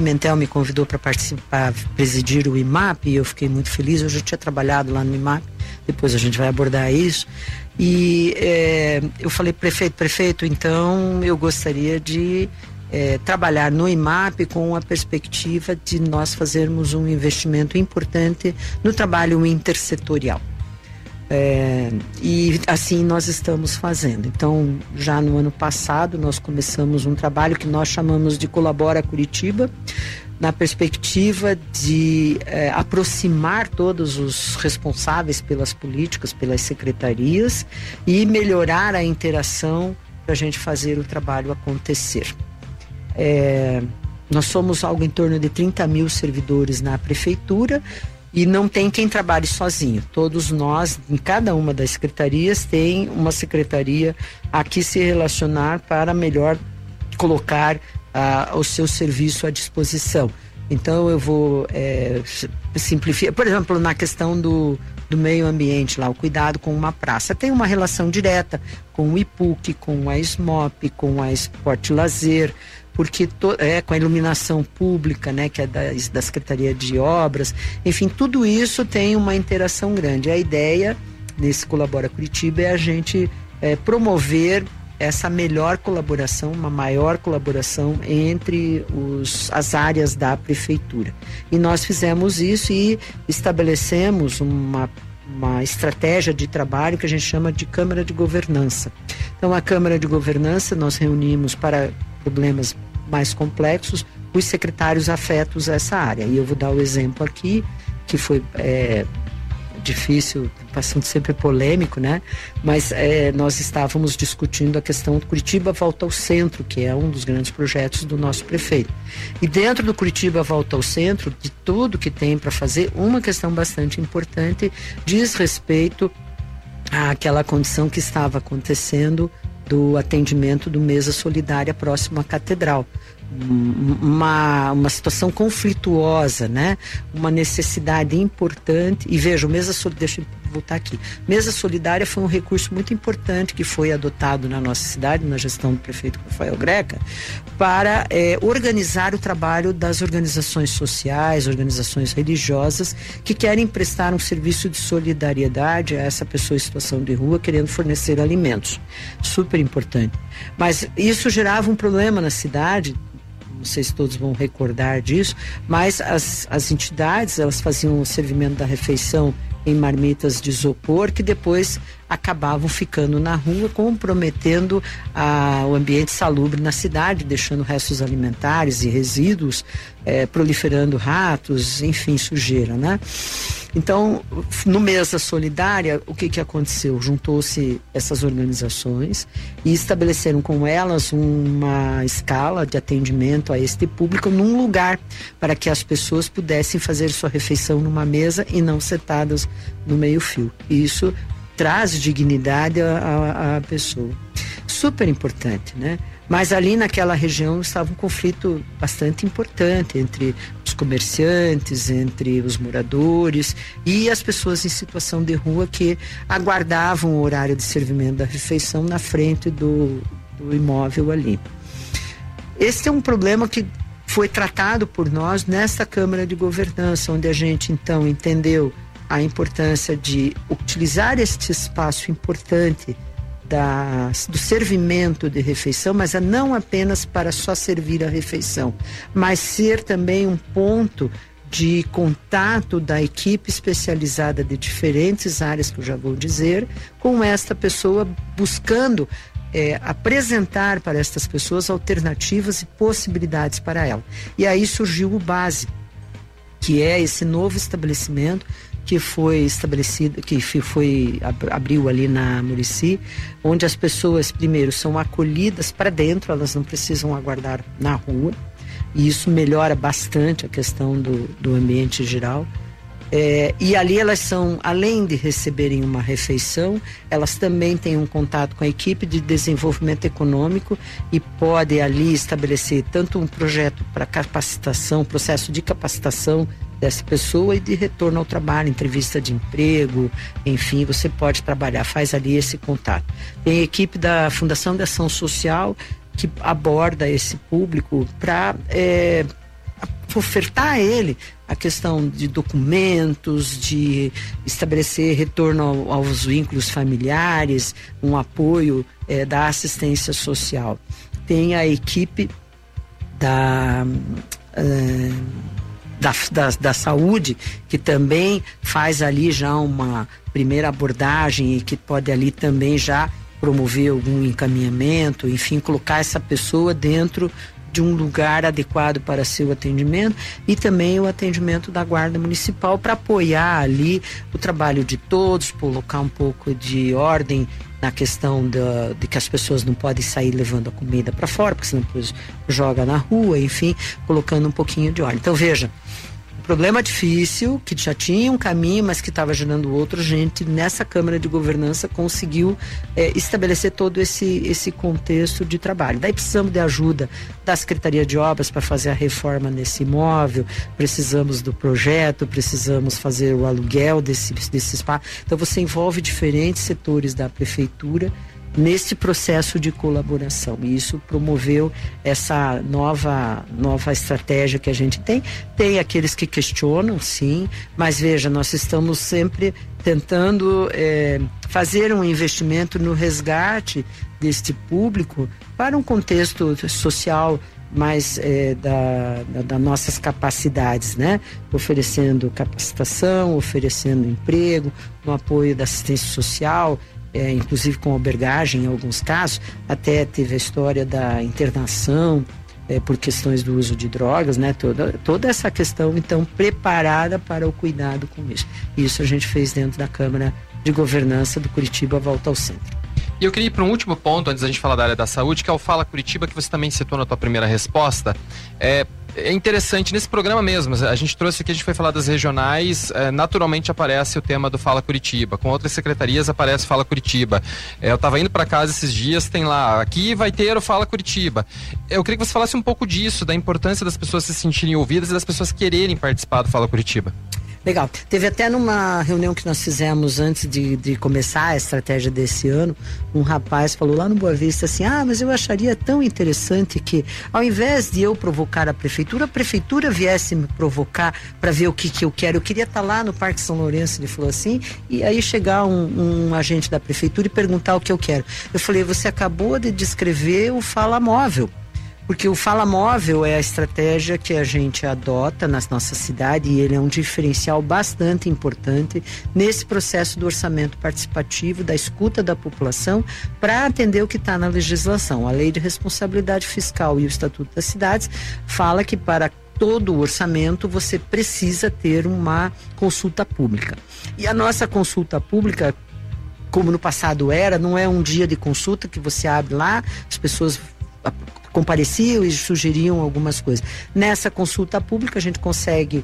Pimentel me convidou para participar, presidir o IMAP, e eu fiquei muito feliz. Eu já tinha trabalhado lá no IMAP, depois a gente vai abordar isso. E eu falei, prefeito, então eu gostaria de trabalhar no IMAP com a perspectiva de nós fazermos um investimento importante no trabalho intersetorial. E assim nós estamos fazendo. Então, já no ano passado, nós começamos um trabalho que nós chamamos de Colabora Curitiba, na perspectiva de aproximar todos os responsáveis pelas políticas, pelas secretarias, e melhorar a interação para a gente fazer o trabalho acontecer. Nós somos algo em torno de 30 mil servidores na prefeitura, e não tem quem trabalhe sozinho. Todos nós, em cada uma das secretarias, tem uma secretaria a que se relacionar para melhor colocar o seu serviço à disposição. Então eu vou simplificar, por exemplo, na questão do meio ambiente lá, o cuidado com uma praça, tem uma relação direta com o IPUC, com a SMOP, com a Esporte Lazer, porque com a iluminação pública, né, que é da Secretaria de Obras, enfim, tudo isso tem uma interação grande. A ideia nesse Colabora Curitiba é a gente promover essa melhor colaboração, uma maior colaboração entre as áreas da prefeitura. E nós fizemos isso e estabelecemos uma estratégia de trabalho que a gente chama de Câmara de Governança. Então, a Câmara de Governança nós reunimos para problemas mais complexos os secretários afetos a essa área. E eu vou dar o exemplo aqui, que foi difícil, bastante sempre polêmico, né? Mas nós estávamos discutindo a questão do Curitiba Volta ao Centro, que é um dos grandes projetos do nosso prefeito. E dentro do Curitiba Volta ao Centro, de tudo que tem para fazer, uma questão bastante importante diz respeito àquela condição que estava acontecendo do atendimento do Mesa Solidária próximo à Catedral. Uma situação conflituosa, né? Uma necessidade importante. E veja, deixa eu voltar aqui. Mesa Solidária foi um recurso muito importante que foi adotado na nossa cidade, na gestão do prefeito Rafael Greca, para organizar o trabalho das organizações sociais, organizações religiosas que querem prestar um serviço de solidariedade a essa pessoa em situação de rua, querendo fornecer alimentos. Super importante. Mas isso gerava um problema na cidade. Não sei se todos vão recordar disso, mas as entidades, elas faziam o servimento da refeição em marmitas de isopor, que depois acabavam ficando na rua, comprometendo o ambiente salubre na cidade, deixando restos alimentares e resíduos, proliferando ratos, enfim, sujeira, né? Então, no Mesa Solidária, o que aconteceu? Juntou-se essas organizações e estabeleceram com elas uma escala de atendimento a este público num lugar para que as pessoas pudessem fazer sua refeição numa mesa e não sentadas no meio-fio. Isso traz dignidade à pessoa. Super importante, né? Mas ali naquela região estava um conflito bastante importante entre os comerciantes, entre os moradores e as pessoas em situação de rua que aguardavam o horário de servimento da refeição na frente do imóvel ali. Esse é um problema que foi tratado por nós nessa Câmara de Governança, onde a gente então entendeu a importância de utilizar este espaço importante do servimento de refeição, mas não apenas para só servir a refeição, mas ser também um ponto de contato da equipe especializada de diferentes áreas, que eu já vou dizer, com esta pessoa, buscando apresentar para estas pessoas alternativas e possibilidades para ela. E aí surgiu o BASE, que é esse novo estabelecimento que foi estabelecido, abriu ali na Murici, onde as pessoas primeiro são acolhidas para dentro, elas não precisam aguardar na rua, e isso melhora bastante a questão do ambiente geral. E ali elas são, além de receberem uma refeição, elas também têm um contato com a equipe de desenvolvimento econômico e podem ali estabelecer tanto um projeto para capacitação, processo de capacitação dessa pessoa e de retorno ao trabalho, entrevista de emprego, enfim, você pode trabalhar, faz ali esse contato. Tem a equipe da Fundação de Ação Social que aborda esse público para ofertar a ele a questão de documentos, de estabelecer retorno aos vínculos familiares, um apoio da assistência social. Tem a equipe da saúde, que também faz ali já uma primeira abordagem e que pode ali também já promover algum encaminhamento, enfim, colocar essa pessoa dentro de um lugar adequado para seu atendimento, e também o atendimento da Guarda Municipal para apoiar ali o trabalho de todos, colocar um pouco de ordem na questão de que as pessoas não podem sair levando a comida para fora, porque senão depois joga na rua, enfim, colocando um pouquinho de ordem. Então veja, problema difícil, que já tinha um caminho, mas que estava gerando outro. Gente, nessa Câmara de Governança conseguiu estabelecer todo esse contexto de trabalho. Daí precisamos de ajuda da Secretaria de Obras para fazer a reforma nesse imóvel, precisamos do projeto, precisamos fazer o aluguel desse espaço. Então você envolve diferentes setores da Prefeitura nesse processo de colaboração, e isso promoveu essa nova estratégia que a gente tem. Tem aqueles que questionam, sim, mas veja, nós estamos sempre tentando fazer um investimento no resgate deste público para um contexto social mais das nossas capacidades, né? Oferecendo capacitação, oferecendo emprego, no apoio da assistência social, inclusive com albergagem em alguns casos. Até teve a história da internação por questões do uso de drogas, né? Toda essa questão, então, preparada para o cuidado com isso. Isso a gente fez dentro da Câmara de Governança do Curitiba Volta ao Centro. E eu queria ir para um último ponto, antes da gente falar da área da saúde, que é o Fala Curitiba, que você também citou na tua primeira resposta. É interessante, nesse programa mesmo, a gente trouxe aqui, a gente foi falar das regionais, naturalmente aparece o tema do Fala Curitiba, com outras secretarias aparece Fala Curitiba. Eu estava indo para casa esses dias, tem lá, aqui vai ter o Fala Curitiba. Eu queria que você falasse um pouco disso, da importância das pessoas se sentirem ouvidas e das pessoas quererem participar do Fala Curitiba. Legal. Teve até numa reunião que nós fizemos antes de começar a estratégia desse ano, um rapaz falou lá no Boa Vista assim: mas eu acharia tão interessante que, ao invés de eu provocar a prefeitura viesse me provocar para ver o que eu quero. Eu queria estar lá no Parque São Lourenço, ele falou assim, e aí chegar um agente da prefeitura e perguntar o que eu quero. Eu falei: você acabou de descrever o Fala Móvel. Porque o Fala Móvel é a estratégia que a gente adota na nossa cidade, e ele é um diferencial bastante importante nesse processo do orçamento participativo, da escuta da população, para atender o que está na legislação. A Lei de Responsabilidade Fiscal e o Estatuto das Cidades fala que para todo o orçamento você precisa ter uma consulta pública. E a nossa consulta pública, como no passado não é um dia de consulta que você abre lá, as pessoas compareciam e sugeriam algumas coisas. Nessa consulta pública a gente consegue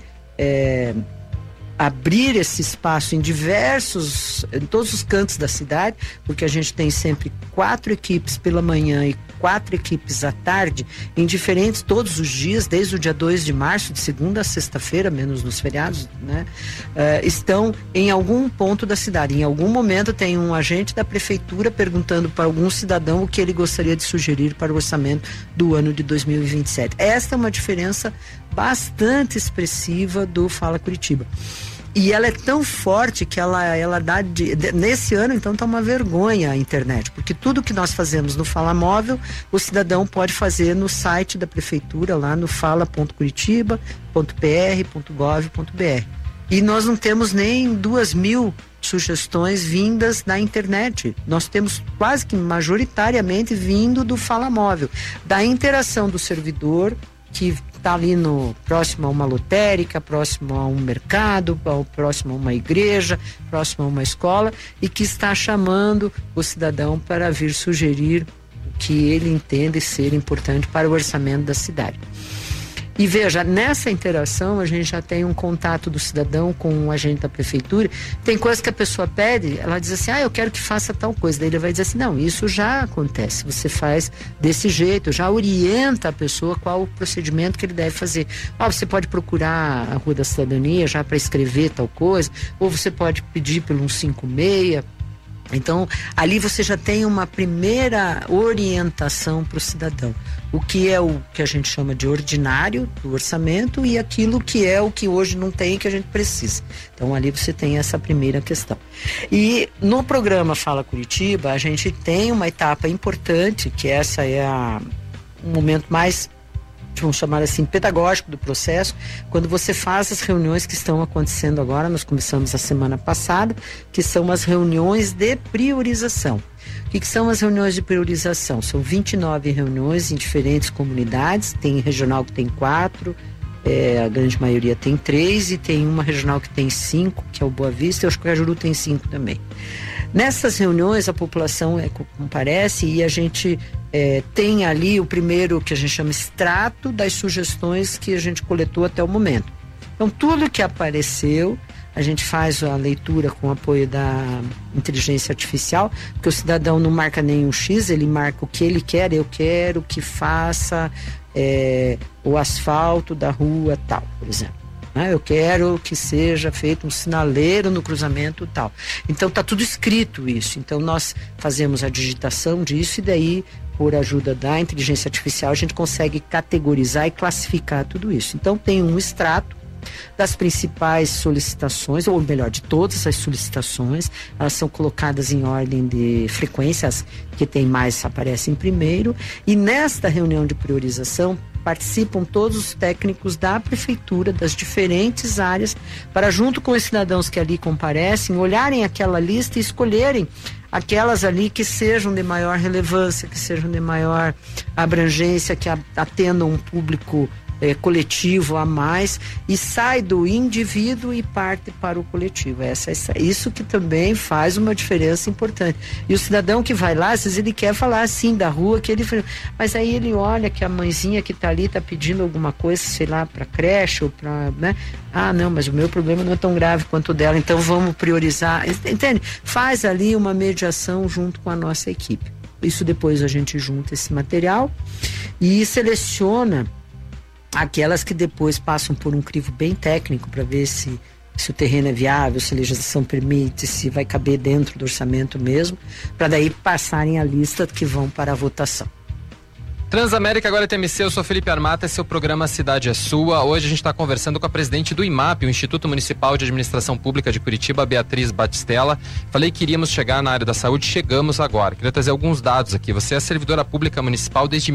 abrir esse espaço em todos os cantos da cidade, porque a gente tem sempre 4 equipes pela manhã e 4 equipes à tarde, em diferentes, todos os dias, desde o dia 2 de março, de segunda a sexta-feira, menos nos feriados, né? Estão em algum ponto da cidade. Em algum momento tem um agente da prefeitura perguntando para algum cidadão o que ele gostaria de sugerir para o orçamento do ano de 2027. Esta é uma diferença bastante expressiva do Fala Curitiba. E ela é tão forte que ela dá nesse ano, então, tá uma vergonha a internet, porque tudo que nós fazemos no Fala Móvel, o cidadão pode fazer no site da prefeitura, lá no fala.curitiba.pr.gov.br. E nós não temos nem 2.000 sugestões vindas da internet. Nós temos quase que majoritariamente vindo do Fala Móvel, da interação do servidor, que está ali próximo a uma lotérica, próximo a um mercado, próximo a uma igreja, próximo a uma escola, e que está chamando o cidadão para vir sugerir o que ele entende ser importante para o orçamento da cidade. E veja, nessa interação a gente já tem um contato do cidadão com um agente da prefeitura. Tem coisas que a pessoa pede, ela diz assim: eu quero que faça tal coisa. Daí ele vai dizer assim: não, isso já acontece, você faz desse jeito, já orienta a pessoa qual o procedimento que ele deve fazer. Você pode procurar a Rua da Cidadania já para escrever tal coisa, ou você pode pedir pelo 156. Então, ali você já tem uma primeira orientação para o cidadão. O que é o que a gente chama de ordinário do orçamento e aquilo que é o que hoje não tem e que a gente precisa. Então, ali você tem essa primeira questão. E no programa Fala Curitiba, a gente tem uma etapa importante, que essa é um momento mais, vamos chamar assim, pedagógico do processo, quando você faz as reuniões que estão acontecendo agora. Nós começamos a semana passada, que são as reuniões de priorização. O que são as reuniões de priorização? São 29 reuniões em diferentes comunidades, tem regional que tem 4, a grande maioria tem 3, e tem uma regional que tem 5, que é o Boa Vista, eu acho que o Cajuru tem 5 também. Nessas reuniões a população comparece e a gente tem ali o primeiro, que a gente chama extrato das sugestões que a gente coletou até o momento. Então tudo que apareceu, a gente faz a leitura com o apoio da inteligência artificial, porque o cidadão não marca nenhum X, ele marca o que ele quer. Eu quero que faça o asfalto da rua tal, por exemplo. Eu quero que seja feito um sinaleiro no cruzamento tal. Então está tudo escrito isso. Então nós fazemos a digitação disso e daí, por ajuda da inteligência artificial, a gente consegue categorizar e classificar tudo isso. Então tem um extrato das principais solicitações, ou melhor, de todas as solicitações. Elas são colocadas em ordem de frequências, que tem mais aparecem primeiro, e nesta reunião de priorização participam todos os técnicos da prefeitura, das diferentes áreas, para, junto com os cidadãos que ali comparecem, olharem aquela lista e escolherem aquelas ali que sejam de maior relevância, que sejam de maior abrangência, que atendam um público coletivo a mais, e sai do indivíduo e parte para o coletivo. Isso que também faz uma diferença importante. E o cidadão que vai lá, às vezes ele quer falar assim da rua, mas aí ele olha que a mãezinha que está ali está pedindo alguma coisa, sei lá, para creche ou para, né? Ah, não, mas o meu problema não é tão grave quanto o dela, então vamos priorizar. Entende? Faz ali uma mediação junto com a nossa equipe. Isso depois a gente junta esse material e seleciona aquelas que depois passam por um crivo bem técnico para ver se o terreno é viável, se a legislação permite, se vai caber dentro do orçamento mesmo, para daí passarem a lista que vão para a votação. Transamérica agora é TMC, eu sou Felipe Armata, esse é o programa Cidade é Sua. Hoje a gente está conversando com a presidente do IMAP, o Instituto Municipal de Administração Pública de Curitiba, Beatriz Batistella. Falei que iríamos chegar na área da saúde, chegamos agora. Queria trazer alguns dados aqui. Você é servidora pública municipal desde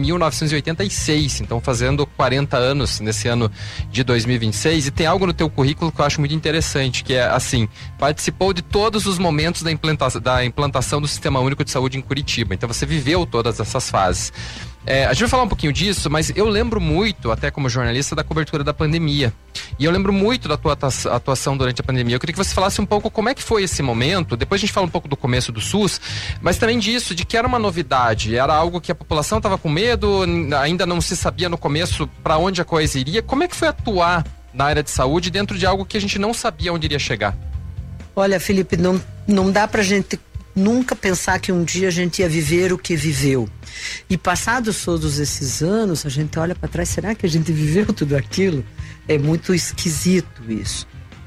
1986, então fazendo 40 anos nesse ano de 2026, e tem algo no teu currículo que eu acho muito interessante, que é assim, participou de todos os momentos da implantação do Sistema Único de Saúde em Curitiba, então você viveu todas essas fases. A gente vai falar um pouquinho disso, mas eu lembro muito, até como jornalista, da cobertura da pandemia. E eu lembro muito da tua atuação durante a pandemia. Eu queria que você falasse um pouco como é que foi esse momento. Depois a gente fala um pouco do começo do SUS, mas também disso, de que era uma novidade, era algo que a população estava com medo, ainda não se sabia no começo para onde a coisa iria. Como é que foi atuar na área de saúde dentro de algo que a gente não sabia onde iria chegar? Olha, Felipe, não dá pra gente nunca pensar que um dia a gente ia viver o que viveu. E passados todos esses anos, a gente olha para trás, será que a gente viveu tudo aquilo? É muito esquisito isso.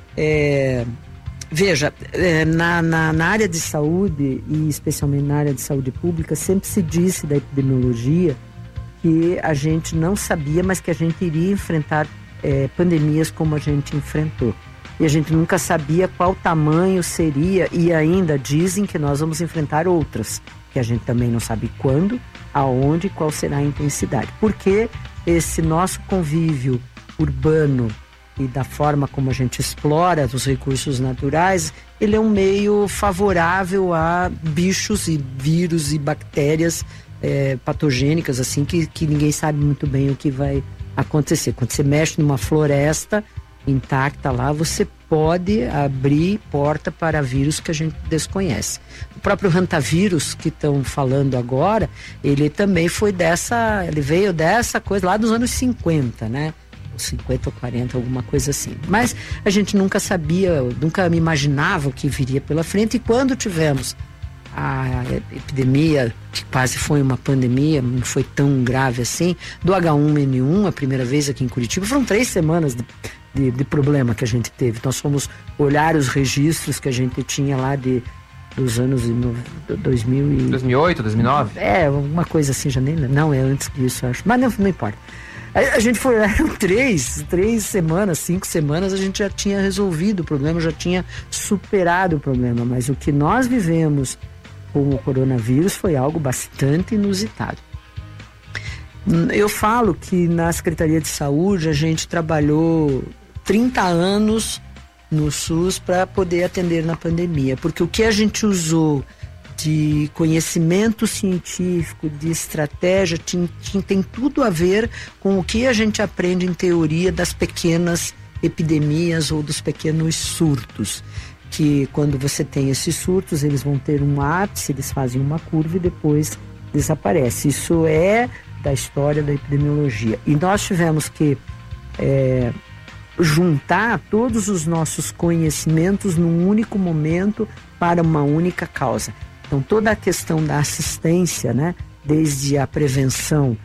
Veja, na área de saúde, e especialmente na área de saúde pública, sempre se disse da epidemiologia que a gente não sabia, mas que a gente iria enfrentar pandemias como a gente enfrentou. E a gente nunca sabia qual tamanho seria, e ainda dizem que nós vamos enfrentar outras, que a gente também não sabe quando, aonde e qual será a intensidade. Porque esse nosso convívio urbano e da forma como a gente explora os recursos naturais, ele é um meio favorável a bichos e vírus e bactérias patogênicas, assim, que ninguém sabe muito bem o que vai acontecer. Quando você mexe numa floresta intacta lá, você pode abrir porta para vírus que a gente desconhece. O próprio hantavírus que estão falando agora, ele também ele veio dessa coisa lá dos anos 50, né? 50 ou 40, alguma coisa assim. Mas a gente nunca sabia, nunca me imaginava o que viria pela frente, e quando tivemos a epidemia, que quase foi uma pandemia, não foi tão grave assim, do H1N1, a primeira vez aqui em Curitiba, foram 3 semanas de problema que a gente teve. Nós fomos olhar os registros que a gente tinha lá de dos anos 2008, 2009? Uma coisa assim, já nem... Não, é antes disso, acho. Mas não importa. A gente foi, eram 3 semanas, 5 semanas, a gente já tinha resolvido o problema, já tinha superado o problema. Mas o que nós vivemos com o coronavírus foi algo bastante inusitado. Eu falo que na Secretaria de Saúde a gente trabalhou 30 anos no SUS para poder atender na pandemia, porque o que a gente usou de conhecimento científico, de estratégia, tem tudo a ver com o que a gente aprende em teoria das pequenas epidemias ou dos pequenos surtos, que quando você tem esses surtos, eles vão ter um ápice, eles fazem uma curva e depois desaparece. Isso é da história da epidemiologia. E nós tivemos que juntar todos os nossos conhecimentos num único momento para uma única causa. Então, toda a questão da assistência, né, desde a prevenção,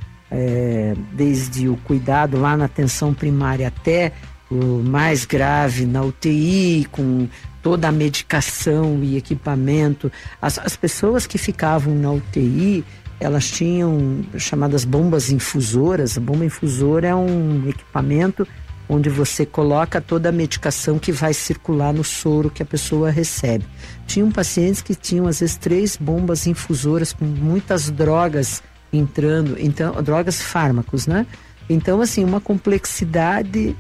desde o cuidado lá na atenção primária até o mais grave na UTI, com toda a medicação e equipamento. As pessoas que ficavam na UTI, elas tinham chamadas bombas infusoras. A bomba infusora é um equipamento onde você coloca toda a medicação que vai circular no soro que a pessoa recebe. Tinham pacientes que tinham, às vezes, 3 bombas infusoras com muitas drogas entrando, então, drogas fármacos, né? Então, assim, uma complexidade,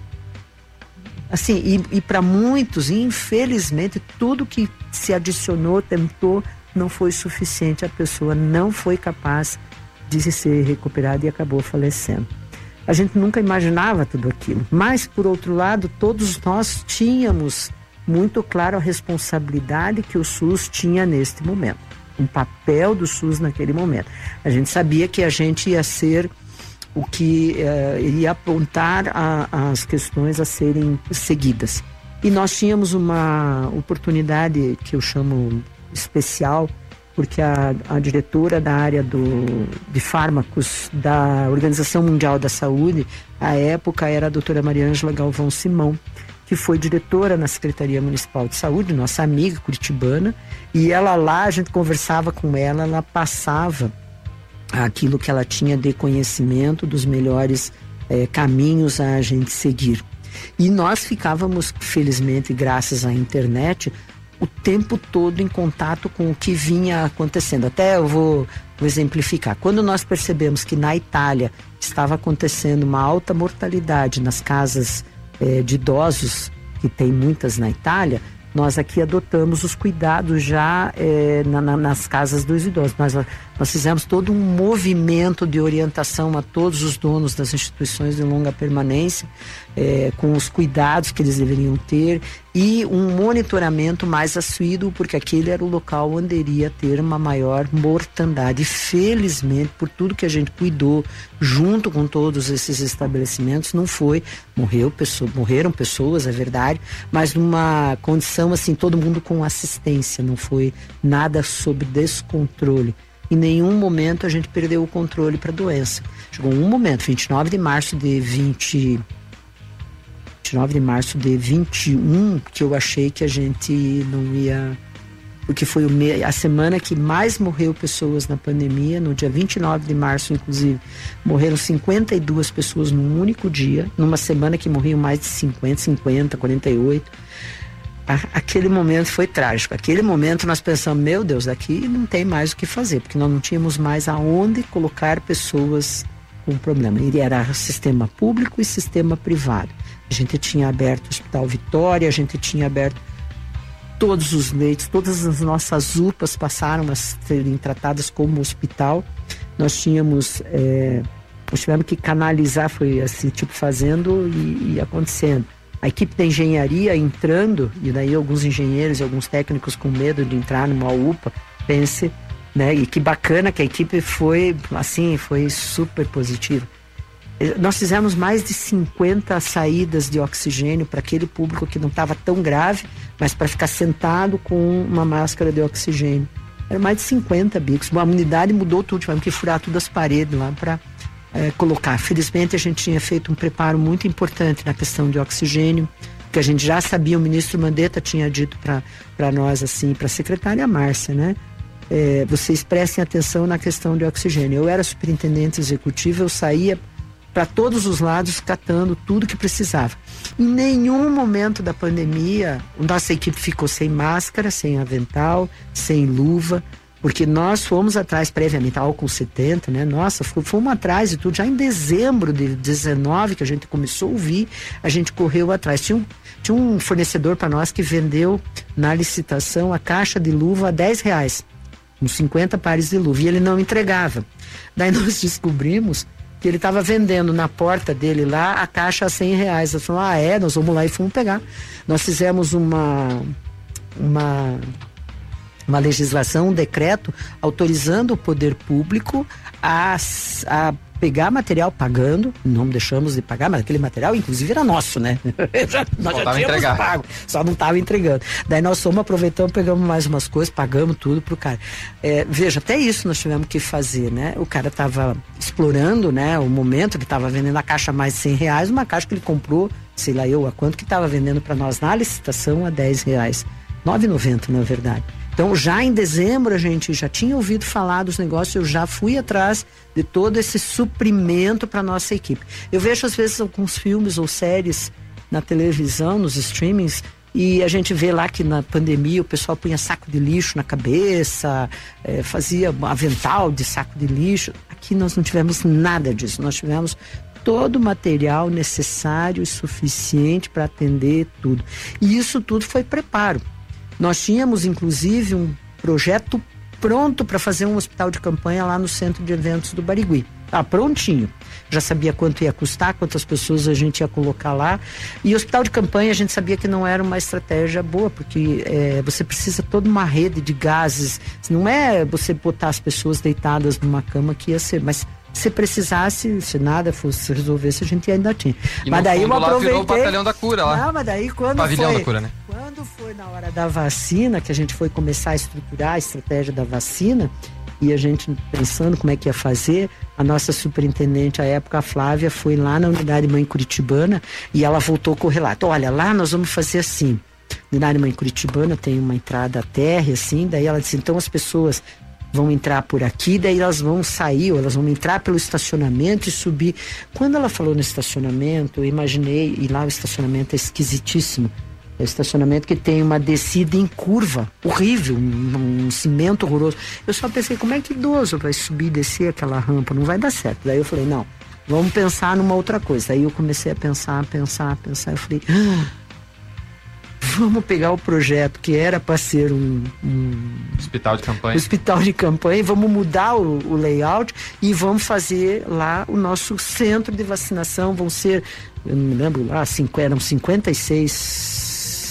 assim, e para muitos, infelizmente, tudo que se adicionou, tentou, não foi suficiente, a pessoa não foi capaz de ser recuperada e acabou falecendo. A gente nunca imaginava tudo aquilo, mas, por outro lado, todos nós tínhamos muito claro a responsabilidade que o SUS tinha neste momento, um papel do SUS naquele momento. A gente sabia que a gente ia ser o que iria apontar as questões a serem seguidas. E nós tínhamos uma oportunidade que eu chamo especial, porque a diretora da área de fármacos da Organização Mundial da Saúde, à época, era a doutora Mariângela Galvão Simão, que foi diretora na Secretaria Municipal de Saúde, nossa amiga curitibana, e ela lá, a gente conversava com ela, ela passava aquilo que ela tinha de conhecimento dos melhores caminhos a gente seguir. E nós ficávamos, felizmente, graças à internet, o tempo todo em contato com o que vinha acontecendo. Até eu vou exemplificar. Quando nós percebemos que na Itália estava acontecendo uma alta mortalidade nas casas de idosos, que tem muitas na Itália, nós aqui adotamos os cuidados já nas casas dos idosos. Nós fizemos todo um movimento de orientação a todos os donos das instituições de longa permanência, com os cuidados que eles deveriam ter e um monitoramento mais assíduo, porque aquele era o local onde iria ter uma maior mortandade. Felizmente, por tudo que a gente cuidou junto com todos esses estabelecimentos, não foi, morreram pessoas, é verdade, mas numa condição assim, todo mundo com assistência, não foi nada sob descontrole. Em nenhum momento a gente perdeu o controle para a doença. Chegou um momento, 29 de março de 21, que eu achei que a gente não ia... Porque foi a semana que mais morreu pessoas na pandemia. No dia 29 de março, inclusive, morreram 52 pessoas num único dia. Numa semana que morriam mais de 50, 48. Aquele momento foi trágico. Aquele momento nós pensamos, meu Deus, daqui não tem mais o que fazer, porque nós não tínhamos mais aonde colocar pessoas com problema. Ele era sistema público e sistema privado. A gente tinha aberto o Hospital Vitória, a gente tinha aberto todos os leitos, todas as nossas UPAs passaram a serem tratadas como hospital. Nós tivemos que canalizar, foi assim, tipo fazendo e acontecendo. A equipe da engenharia entrando, e daí alguns engenheiros e alguns técnicos com medo de entrar numa UPA, pense, né? E que bacana que a equipe foi, assim, foi super positiva. Nós fizemos mais de 50 saídas de oxigênio para aquele público que não estava tão grave, mas para ficar sentado com uma máscara de oxigênio. Era mais de 50 bicos. A unidade mudou tudo, tivemos que furar todas as paredes lá para colocar. Felizmente a gente tinha feito um preparo muito importante na questão de oxigênio. porque a gente já sabia, o ministro Mandetta tinha dito para nós, assim, para a secretária Márcia, né? Vocês prestem atenção na questão de oxigênio. Eu era superintendente executivo, eu saía para todos os lados catando tudo que precisava. Em nenhum momento da pandemia, nossa equipe ficou sem máscara, sem avental, sem luva, porque nós fomos atrás previamente, álcool 70, né? Nossa, fomos atrás de tudo. Já em dezembro de 19, que a gente começou a ouvir, a gente correu atrás. Tinha um fornecedor para nós que vendeu na licitação a caixa de luva a R$10, uns 50 pares de luva, e ele não entregava. Daí nós descobrimos que ele estava vendendo na porta dele lá a caixa a R$100. Eu falei, nós vamos lá e fomos pegar. Nós fizemos uma legislação, um decreto autorizando o poder público a pegar material pagando, não deixamos de pagar, mas aquele material inclusive era nosso, né? Nós já tínhamos pago, só não estava entregando. Daí nós aproveitamos, pegamos mais umas coisas, pagamos tudo pro cara. Veja, até isso nós tivemos que fazer, né? O cara estava explorando, né? O momento que estava vendendo a caixa a mais de R$100, uma caixa que ele comprou, sei lá eu a quanto, que estava vendendo para nós na licitação a R$10, R$9,90 na verdade. Então, já em dezembro, a gente já tinha ouvido falar dos negócios, eu já fui atrás de todo esse suprimento para nossa equipe. Eu vejo, às vezes, alguns filmes ou séries na televisão, nos streamings, e a gente vê lá que na pandemia o pessoal punha saco de lixo na cabeça, fazia avental de saco de lixo. Aqui nós não tivemos nada disso, nós tivemos todo o material necessário e suficiente para atender tudo. E isso tudo foi preparo. Nós tínhamos, inclusive, um projeto pronto para fazer um hospital de campanha lá no Centro de Eventos do Barigui. Prontinho. Já sabia quanto ia custar, quantas pessoas a gente ia colocar lá. E o hospital de campanha a gente sabia que não era uma estratégia boa, porque você precisa toda uma rede de gases. Não é você botar as pessoas deitadas numa cama que ia ser, mas se precisasse, se nada fosse resolvesse, a gente ainda tinha. E mas daí eu aproveitei, virou o batalhão da cura lá. Não, mas daí quando pavilhão da cura, né? Quando foi na hora da vacina, que a gente foi começar a estruturar a estratégia da vacina, e a gente pensando como é que ia fazer, a nossa superintendente à época, a Flávia, foi lá na unidade mãe curitibana e ela voltou com o relato. Olha, lá nós vamos fazer assim. Na unidade mãe curitibana tem uma entrada térrea, assim, daí ela disse, então as pessoas vão entrar por aqui, daí elas vão sair, ou elas vão entrar pelo estacionamento e subir. Quando ela falou no estacionamento, eu imaginei, e lá o estacionamento é esquisitíssimo, é o estacionamento que tem uma descida em curva, horrível, um cimento horroroso. Eu só pensei, como é que idoso vai subir e descer aquela rampa? Não vai dar certo. Daí eu falei, não, vamos pensar numa outra coisa. Aí eu comecei a pensar, eu falei, vamos pegar o projeto que era para ser um hospital de campanha. Hospital de campanha, vamos mudar o layout e vamos fazer lá o nosso centro de vacinação. Vão ser, eu não me lembro lá, eram 56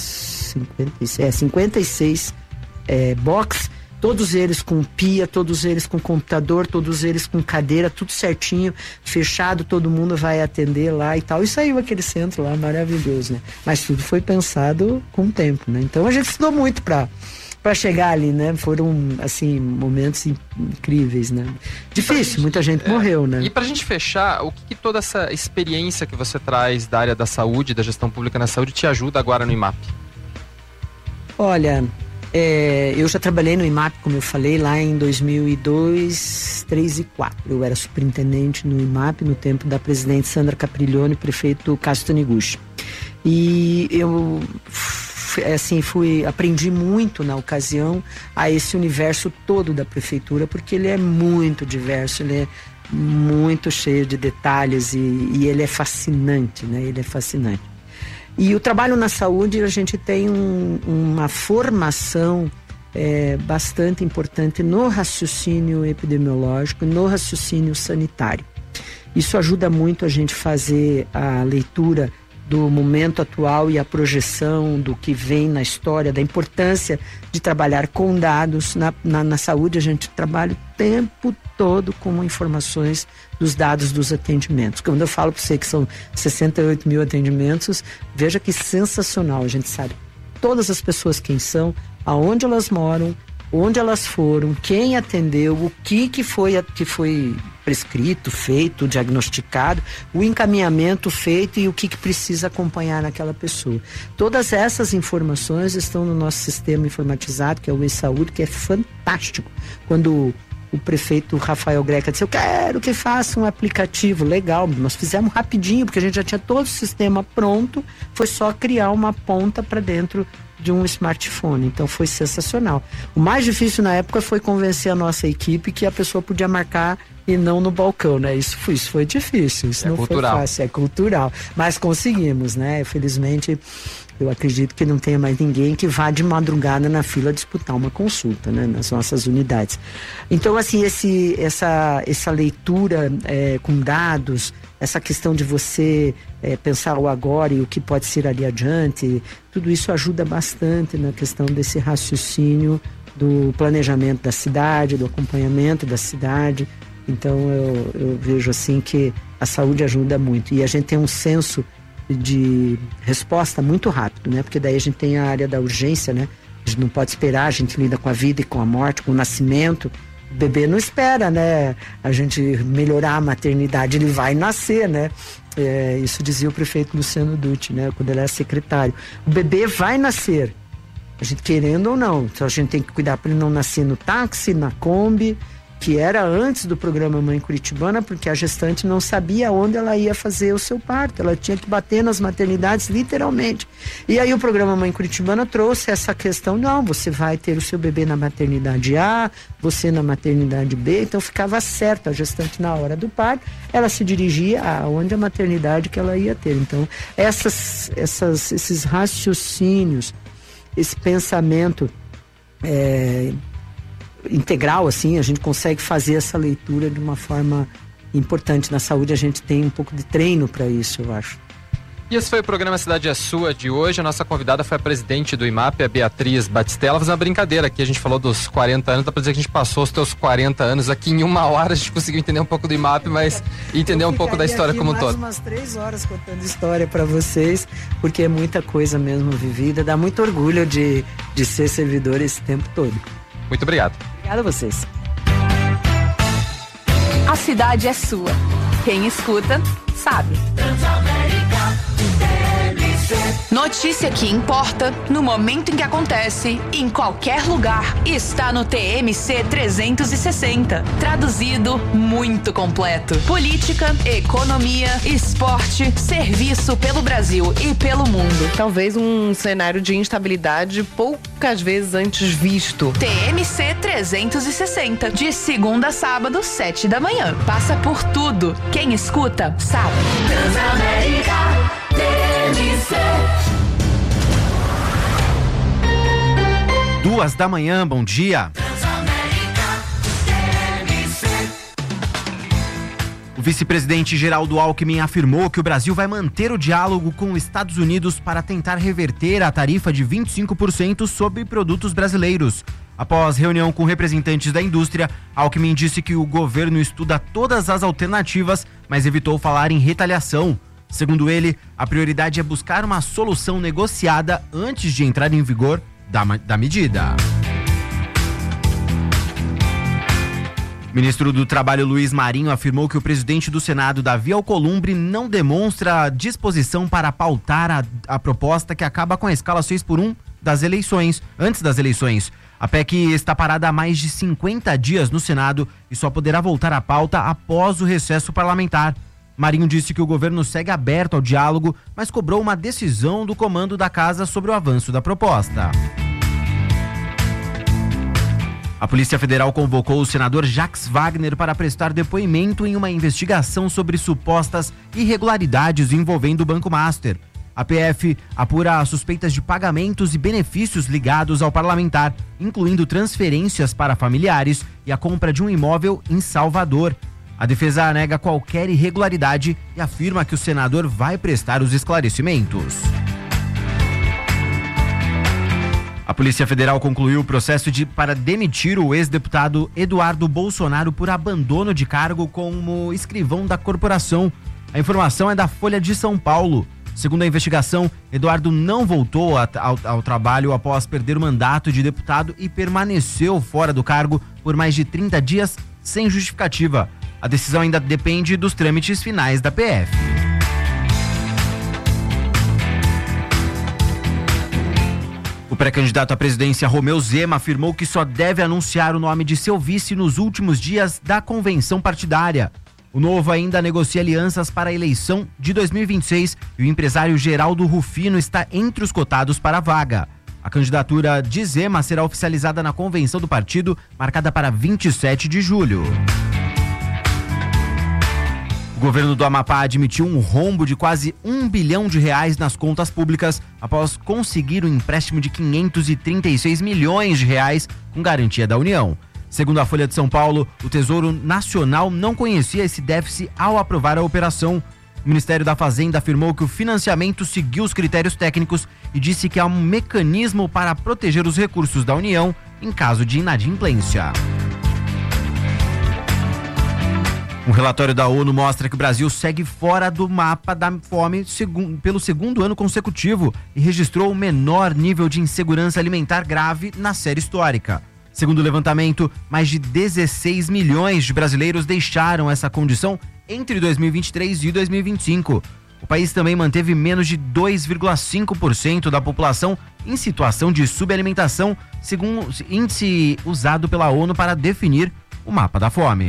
box, todos eles com pia, todos eles com computador, todos eles com cadeira, tudo certinho, fechado, todo mundo vai atender lá e tal. E saiu aquele centro lá maravilhoso, né? Mas tudo foi pensado com tempo, né? Então a gente estudou muito para chegar ali, né? Foram, assim, momentos incríveis, né? Difícil, muita gente morreu, né? E pra gente fechar, o que toda essa experiência que você traz da área da saúde, da gestão pública na saúde, te ajuda agora no IMAP? Olha, eu já trabalhei no IMAP, como eu falei, lá em 2002, 2003 e 2004. Eu era superintendente no IMAP no tempo da presidente Sandra Capriglione e prefeito Cássio Taniguchi. E eu, assim, aprendi muito na ocasião a esse universo todo da prefeitura, porque ele é muito diverso, ele é muito cheio de detalhes e ele é fascinante, né? Ele é fascinante. E o trabalho na saúde, a gente tem uma formação bastante importante no raciocínio epidemiológico e no raciocínio sanitário. Isso ajuda muito a gente fazer a leitura do momento atual e a projeção do que vem na história, da importância de trabalhar com dados. Na saúde, a gente trabalha o tempo todo com informações dos dados dos atendimentos. Quando eu falo para você que são 68 mil atendimentos, veja que sensacional. A gente sabe todas as pessoas quem são, aonde elas moram, onde elas foram, quem atendeu, o que foi prescrito, feito, diagnosticado, o encaminhamento feito e o que precisa acompanhar naquela pessoa. Todas essas informações estão no nosso sistema informatizado, que é o e-saúde, que é fantástico. Quando o prefeito Rafael Greca disse, eu quero que faça um aplicativo, legal, nós fizemos rapidinho, porque a gente já tinha todo o sistema pronto, foi só criar uma ponta para dentro de um smartphone, então foi sensacional. O mais difícil na época foi convencer a nossa equipe que a pessoa podia marcar e não no balcão, né? Isso foi difícil, isso não cultural. Foi fácil, é cultural, mas conseguimos, né? Felizmente, eu acredito que não tenha mais ninguém que vá de madrugada na fila disputar uma consulta, né? Nas nossas unidades. Então, assim, essa leitura com dados, essa questão de você pensar o agora e o que pode ser ali adiante, tudo isso ajuda bastante na questão desse raciocínio do planejamento da cidade, do acompanhamento da cidade. Então eu vejo assim que a saúde ajuda muito e a gente tem um senso de resposta muito rápido, né? Porque daí a gente tem a área da urgência, né? A gente não pode esperar, a gente lida com a vida e com a morte, com o nascimento. O bebê não espera, né? A gente melhorar a maternidade, ele vai nascer, né? Isso dizia o prefeito Luciano Dutti, né? Quando ele era secretário. O bebê vai nascer, a gente querendo ou não. Então a gente tem que cuidar para ele não nascer no táxi, na Kombi, que era antes do programa Mãe Curitibana, porque a gestante não sabia onde ela ia fazer o seu parto, ela tinha que bater nas maternidades literalmente. E aí o programa Mãe Curitibana trouxe essa questão, não, você vai ter o seu bebê na maternidade A, você na maternidade B, então ficava certo, a gestante na hora do parto, ela se dirigia aonde a maternidade que ela ia ter. Então esses raciocínios, esse pensamento integral, assim, a gente consegue fazer essa leitura de uma forma importante. Na saúde a gente tem um pouco de treino para isso, eu acho. E esse foi o programa Cidade é Sua de hoje. A nossa convidada foi a presidente do IMAP, a Beatriz Batistella. Vou fazer uma brincadeira aqui, a gente falou dos 40 anos, dá pra dizer que a gente passou os teus 40 anos aqui em uma hora, a gente conseguiu entender um pouco do IMAP, mas entender um pouco da história como um todo. Umas 3 horas contando história para vocês, porque é muita coisa mesmo vivida, dá muito orgulho de ser servidor esse tempo todo. Muito obrigado. Obrigada a vocês. A cidade é sua. Quem escuta, sabe. Notícia que importa, no momento em que acontece, em qualquer lugar, está no TMC 360. Traduzido, muito completo. Política, economia, esporte, serviço pelo Brasil e pelo mundo. Talvez um cenário de instabilidade poucas vezes antes visto. TMC 360, de segunda a sábado, 7 da manhã. Passa por tudo. Quem escuta, sabe. Transamérica TMC. 2 da manhã, bom dia. O vice-presidente Geraldo Alckmin afirmou que o Brasil vai manter o diálogo com os Estados Unidos para tentar reverter a tarifa de 25% sobre produtos brasileiros. Após reunião com representantes da indústria, Alckmin disse que o governo estuda todas as alternativas, mas evitou falar em retaliação. Segundo ele, a prioridade é buscar uma solução negociada antes de entrar em vigor da medida. O ministro do Trabalho, Luiz Marinho, afirmou que o presidente do Senado, Davi Alcolumbre, não demonstra disposição para pautar a proposta que acaba com a escala 6x1 antes das eleições. A PEC está parada há mais de 50 dias no Senado e só poderá voltar à pauta após o recesso parlamentar. Marinho disse que o governo segue aberto ao diálogo, mas cobrou uma decisão do comando da casa sobre o avanço da proposta. A Polícia Federal convocou o senador Jacques Wagner para prestar depoimento em uma investigação sobre supostas irregularidades envolvendo o Banco Master. A PF apura suspeitas de pagamentos e benefícios ligados ao parlamentar, incluindo transferências para familiares e a compra de um imóvel em Salvador. A defesa nega qualquer irregularidade e afirma que o senador vai prestar os esclarecimentos. A Polícia Federal concluiu o processo para demitir o ex-deputado Eduardo Bolsonaro por abandono de cargo como escrivão da corporação. A informação é da Folha de São Paulo. Segundo a investigação, Eduardo não voltou ao trabalho após perder o mandato de deputado e permaneceu fora do cargo por mais de 30 dias sem justificativa. A decisão ainda depende dos trâmites finais da PF. O pré-candidato à presidência Romeu Zema afirmou que só deve anunciar o nome de seu vice nos últimos dias da convenção partidária. O Novo ainda negocia alianças para a eleição de 2026 e o empresário Geraldo Rufino está entre os cotados para a vaga. A candidatura de Zema será oficializada na convenção do partido, marcada para 27 de julho. O governo do Amapá admitiu um rombo de quase R$1 bilhão nas contas públicas após conseguir um empréstimo de R$536 milhões com garantia da União. Segundo a Folha de São Paulo, o Tesouro Nacional não conhecia esse déficit ao aprovar a operação. O Ministério da Fazenda afirmou que o financiamento seguiu os critérios técnicos e disse que há um mecanismo para proteger os recursos da União em caso de inadimplência. Um relatório da ONU mostra que o Brasil segue fora do mapa da fome pelo segundo ano consecutivo e registrou o menor nível de insegurança alimentar grave na série histórica. Segundo o levantamento, mais de 16 milhões de brasileiros deixaram essa condição entre 2023 e 2025. O país também manteve menos de 2,5% da população em situação de subalimentação, segundo o índice usado pela ONU para definir o mapa da fome.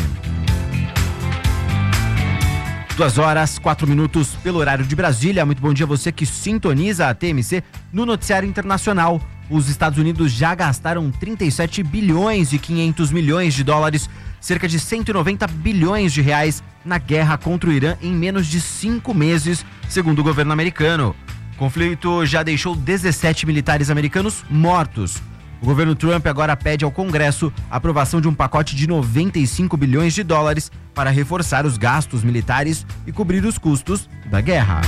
2h04 pelo horário de Brasília. Muito bom dia a você que sintoniza a TMC no noticiário internacional. Os Estados Unidos já gastaram 37 bilhões e 500 milhões de dólares, cerca de 190 bilhões de reais na guerra contra o Irã em menos de 5 meses, segundo o governo americano. O conflito já deixou 17 militares americanos mortos. O governo Trump agora pede ao Congresso a aprovação de um pacote de 95 bilhões de dólares para reforçar os gastos militares e cobrir os custos da guerra.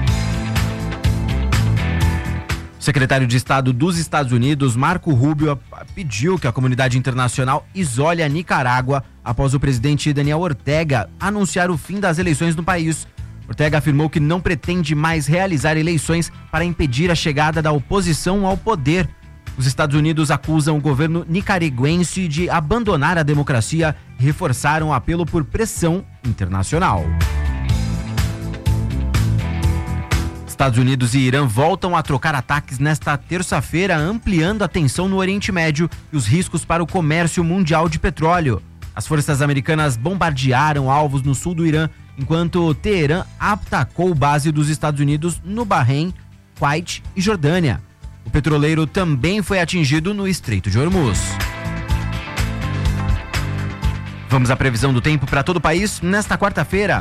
O secretário de Estado dos Estados Unidos, Marco Rubio, pediu que a comunidade internacional isole a Nicarágua após o presidente Daniel Ortega anunciar o fim das eleições no país. Ortega afirmou que não pretende mais realizar eleições para impedir a chegada da oposição ao poder. Os Estados Unidos acusam o governo nicaragüense de abandonar a democracia e reforçaram o apelo por pressão internacional. Estados Unidos e Irã voltam a trocar ataques nesta terça-feira, ampliando a tensão no Oriente Médio e os riscos para o comércio mundial de petróleo. As forças americanas bombardearam alvos no sul do Irã, enquanto Teherã atacou base dos Estados Unidos no Bahrein, Kuwait e Jordânia. O petroleiro também foi atingido no Estreito de Hormuz. Vamos à previsão do tempo para todo o país nesta quarta-feira.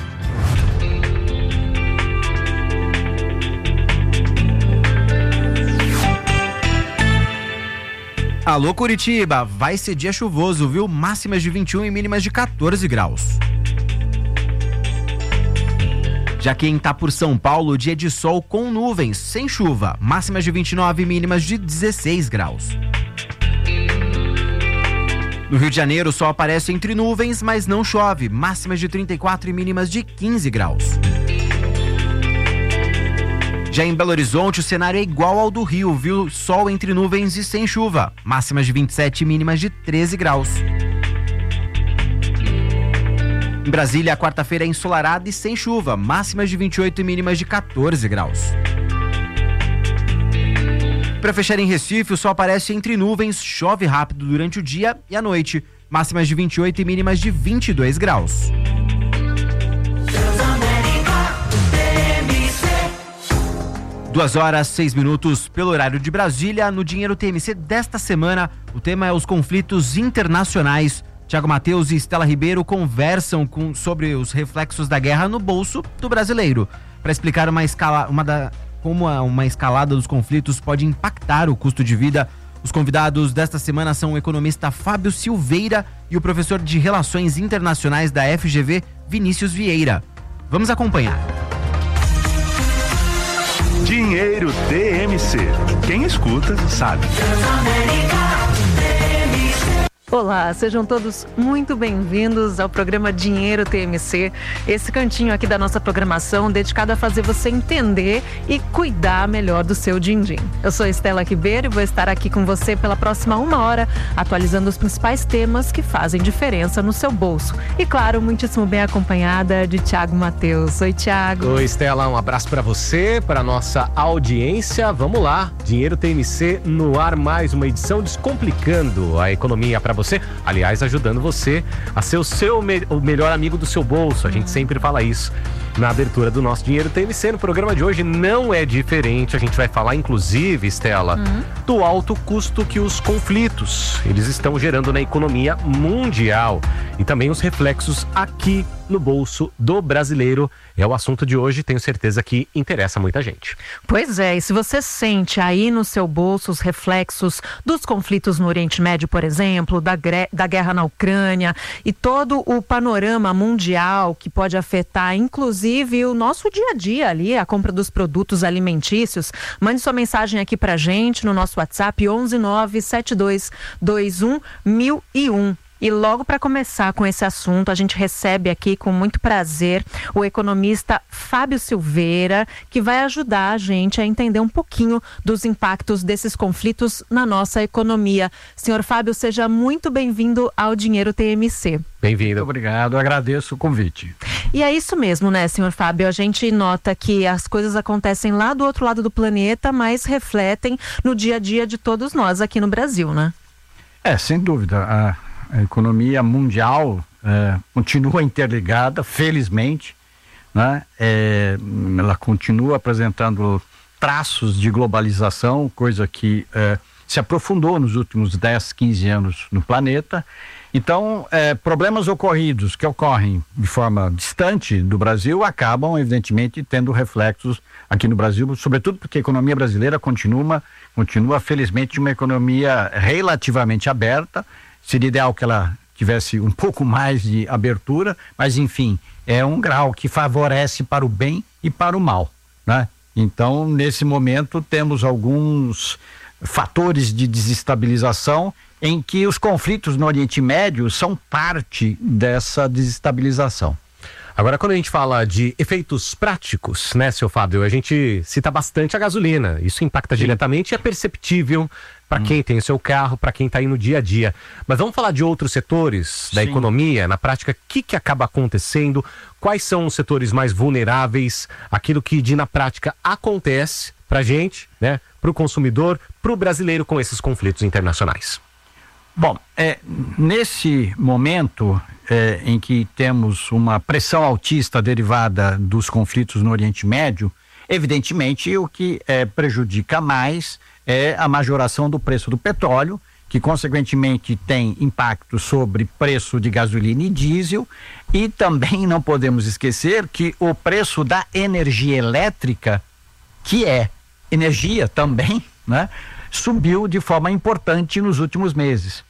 Alô Curitiba, vai ser dia chuvoso, viu? Máximas de 21 e mínimas de 14 graus. Já quem tá por São Paulo, dia de sol com nuvens, sem chuva, máximas de 29 e mínimas de 16 graus. No Rio de Janeiro, o sol aparece entre nuvens, mas não chove, máximas de 34 e mínimas de 15 graus. Já em Belo Horizonte, o cenário é igual ao do Rio, viu? Sol entre nuvens e sem chuva, máximas de 27 e mínimas de 13 graus. Em Brasília, a quarta-feira é ensolarada e sem chuva, máximas de 28 e mínimas de 14 graus. Para fechar em Recife, o sol aparece entre nuvens, chove rápido durante o dia e a noite, máximas de 28 e mínimas de 22 graus. 2h06 pelo horário de Brasília. No Dinheiro TMC desta semana, o tema é os conflitos internacionais. Tiago Mateus e Estela Ribeiro conversam sobre os reflexos da guerra no bolso do brasileiro. Para explicar como uma escalada dos conflitos pode impactar o custo de vida, os convidados desta semana são o economista Fábio Silveira e o professor de Relações Internacionais da FGV, Vinícius Vieira. Vamos acompanhar. Dinheiro TMC. Quem escuta, sabe. Olá, sejam todos muito bem-vindos ao programa Dinheiro TMC, esse cantinho aqui da nossa programação dedicado a fazer você entender e cuidar melhor do seu din-din. Eu sou Estela Ribeiro e vou estar aqui com você pela próxima 1 hora, atualizando os principais temas que fazem diferença no seu bolso. E claro, muitíssimo bem acompanhada de Thiago Matheus. Oi, Thiago. Oi, Estela, um abraço para você, para nossa audiência. Vamos lá, Dinheiro TMC no ar, mais uma edição descomplicando a economia para você, aliás, ajudando você a ser o melhor amigo do seu bolso. A gente sempre fala isso na abertura do nosso Dinheiro TMC. No programa de hoje não é diferente. A gente vai falar, inclusive, Estela, do alto custo que os conflitos eles estão gerando na economia mundial e também os reflexos aqui no bolso do brasileiro. É o assunto de hoje, tenho certeza que interessa muita gente. Pois é, e se você sente aí no seu bolso os reflexos dos conflitos no Oriente Médio, por exemplo, da guerra na Ucrânia e todo o panorama mundial que pode afetar, inclusive, o nosso dia a dia ali, a compra dos produtos alimentícios, mande sua mensagem aqui pra gente no nosso WhatsApp 11972211001. E logo para começar com esse assunto, a gente recebe aqui com muito prazer o economista Fábio Silveira, que vai ajudar a gente a entender um pouquinho dos impactos desses conflitos na nossa economia. Senhor Fábio, seja muito bem-vindo ao Dinheiro TMC. Bem-vindo. Muito obrigado, agradeço o convite. E é isso mesmo, né, senhor Fábio? A gente nota que as coisas acontecem lá do outro lado do planeta, mas refletem no dia a dia de todos nós aqui no Brasil, né? Sem dúvida. A economia mundial continua interligada, felizmente, né? Ela continua apresentando traços de globalização, coisa que se aprofundou nos últimos 10, 15 anos no planeta. Então, problemas ocorridos que ocorrem de forma distante do Brasil acabam, evidentemente, tendo reflexos aqui no Brasil, sobretudo porque a economia brasileira continua felizmente, uma economia relativamente aberta. Seria ideal que ela tivesse um pouco mais de abertura, mas enfim, é um grau que favorece para o bem e para o mal, né? Então, nesse momento, temos alguns fatores de desestabilização em que os conflitos no Oriente Médio são parte dessa desestabilização. Agora, quando a gente fala de efeitos práticos, né, seu Fábio, a gente cita bastante a gasolina. Isso impacta diretamente e é perceptível para quem tem o seu carro, para quem está aí no dia a dia. Mas vamos falar de outros setores da economia, na prática, o que acaba acontecendo? Quais são os setores mais vulneráveis? Aquilo que na prática acontece para a gente, né, para o consumidor, para o brasileiro com esses conflitos internacionais. Bom, nesse momento em que temos uma pressão altista derivada dos conflitos no Oriente Médio, evidentemente o que prejudica mais é a majoração do preço do petróleo, que consequentemente tem impacto sobre preço de gasolina e diesel, e também não podemos esquecer que o preço da energia elétrica, que é energia também, né, subiu de forma importante nos últimos meses.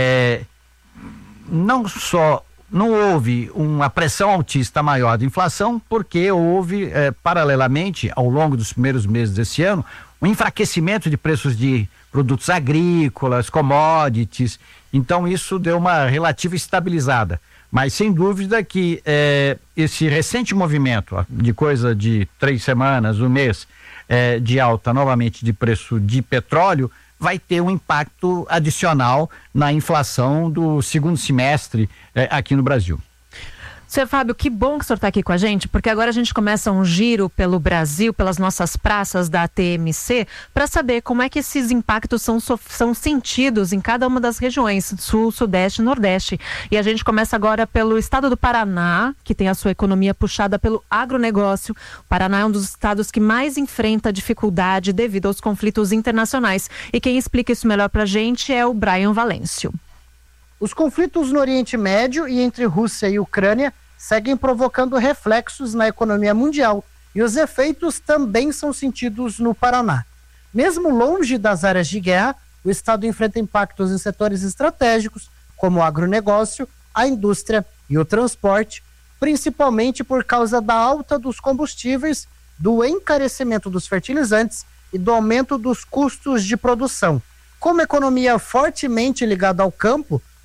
Não houve uma pressão altista maior de inflação, porque houve, paralelamente, ao longo dos primeiros meses desse ano, um enfraquecimento de preços de produtos agrícolas, commodities. Então isso deu uma relativa estabilizada. Mas sem dúvida que esse recente movimento de coisa de 3 semanas, um mês, de alta novamente de preço de petróleo, vai ter um impacto adicional na inflação do segundo semestre aqui no Brasil. Senhor Fábio, que bom que o senhor está aqui com a gente, porque agora a gente começa um giro pelo Brasil, pelas nossas praças da TMC, para saber como é que esses impactos são sentidos em cada uma das regiões, Sul, Sudeste e Nordeste. E a gente começa agora pelo estado do Paraná, que tem a sua economia puxada pelo agronegócio. O Paraná é um dos estados que mais enfrenta dificuldade devido aos conflitos internacionais. E quem explica isso melhor para a gente é o Brian Valêncio. Os conflitos no Oriente Médio e entre Rússia e Ucrânia seguem provocando reflexos na economia mundial e os efeitos também são sentidos no Paraná. Mesmo longe das áreas de guerra, o estado enfrenta impactos em setores estratégicos, como o agronegócio, a indústria e o transporte, principalmente por causa da alta dos combustíveis, do encarecimento dos fertilizantes e do aumento dos custos de produção. Como a economia fortemente ligada ao campo,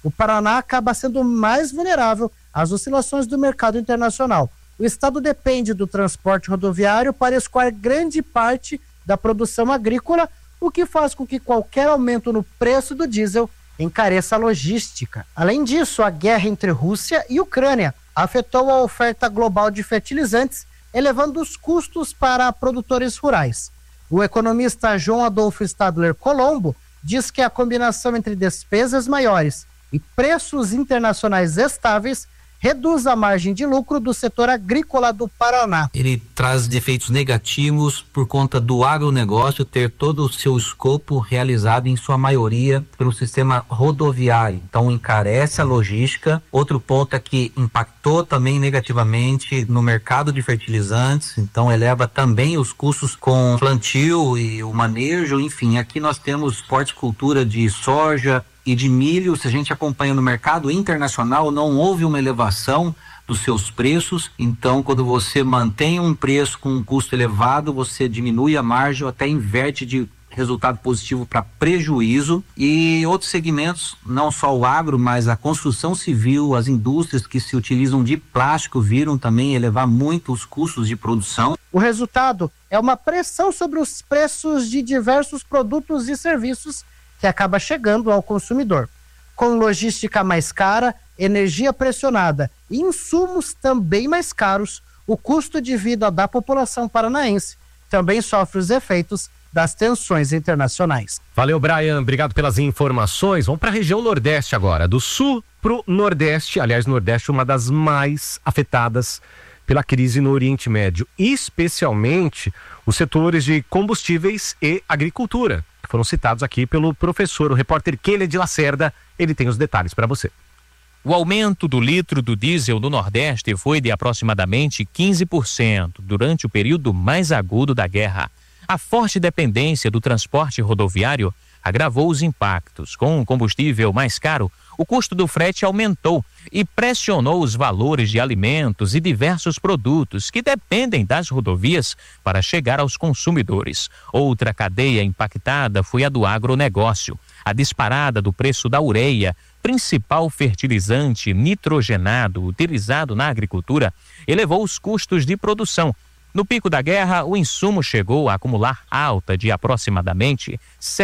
o Paraná acaba sendo mais vulnerável às oscilações do mercado internacional. O estado depende do transporte rodoviário para escoar grande parte da produção agrícola, o que faz com que qualquer aumento no preço do diesel encareça a logística. Além disso, a guerra entre Rússia e Ucrânia afetou a oferta global de fertilizantes, elevando os custos para produtores rurais. O economista João Adolfo Stadler Colombo diz que a combinação entre despesas maiores e preços internacionais estáveis reduz a margem de lucro do setor agrícola do Paraná. Ele traz efeitos negativos por conta do agronegócio ter todo o seu escopo realizado em sua maioria pelo sistema rodoviário. Então encarece a logística. Outro ponto é que impactou também negativamente no mercado de fertilizantes, então eleva também os custos com plantio e o manejo. Enfim, aqui nós temos forte cultura de soja e de milho. Se a gente acompanha no mercado internacional, não houve uma elevação dos seus preços. Então, quando você mantém um preço com um custo elevado, você diminui a margem ou até inverte de resultado positivo para prejuízo. E outros segmentos, não só o agro, mas a construção civil, as indústrias que se utilizam de plástico viram também elevar muito os custos de produção. O resultado é uma pressão sobre os preços de diversos produtos e serviços que acaba chegando ao consumidor. Com logística mais cara, energia pressionada e insumos também mais caros, o custo de vida da população paranaense também sofre os efeitos das tensões internacionais. Valeu, Brian. Obrigado pelas informações. Vamos para a região Nordeste agora. Do Sul para o Nordeste. Aliás, Nordeste é uma das mais afetadas pela crise no Oriente Médio, especialmente os setores de combustíveis e agricultura, que foram citados aqui pelo professor, o repórter Kennedy Lacerda. Ele tem os detalhes para você. O aumento do litro do diesel no Nordeste foi de aproximadamente 15% durante o período mais agudo da guerra. A forte dependência do transporte rodoviário agravou os impactos. Com o combustível mais caro, o custo do frete aumentou e pressionou os valores de alimentos e diversos produtos que dependem das rodovias para chegar aos consumidores. Outra cadeia impactada foi a do agronegócio. A disparada do preço da ureia, principal fertilizante nitrogenado utilizado na agricultura, elevou os custos de produção. No pico da guerra, o insumo chegou a acumular alta de aproximadamente